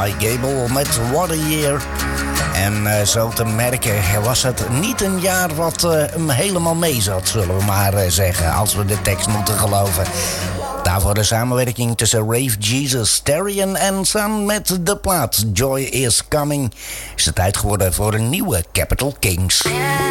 Guy Gable met What a Year. En zo te merken was het niet een jaar wat hem helemaal mee zat, zullen we maar zeggen, als we de tekst moeten geloven. Daarvoor de samenwerking tussen Rave Jesus, Sterien en Sun met de plaat Joy is Coming. Is het tijd geworden voor een nieuwe Capital Kings.